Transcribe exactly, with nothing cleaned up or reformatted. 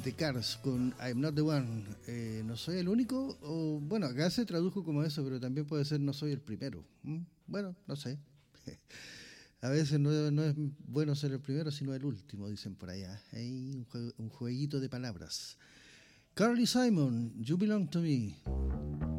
The Cars con I'm Not the One. Eh, ¿No soy el único? O, bueno, acá se tradujo como eso, pero también puede ser No soy el primero. ¿Mm? Bueno, no sé. A veces no, no es bueno ser el primero, sino el último, dicen por allá. Hay un, jue- un jueguito de palabras. Carly Simon, You Belong to Me.